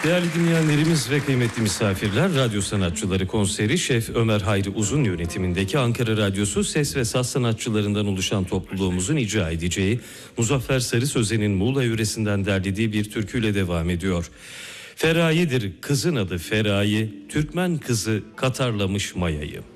Değerli dinleyenlerimiz ve kıymetli misafirler, radyo sanatçıları konseri Şef Ömer Hayri Uzun yönetimindeki Ankara Radyosu ses ve saz sanatçılarından oluşan topluluğumuzun icra edeceği Muzaffer Sarı Sözen'in Muğla yöresinden derlediği bir türküyle devam ediyor. Feraye'dir kızın adı Feraye, Türkmen kızı katarlamış mayayı.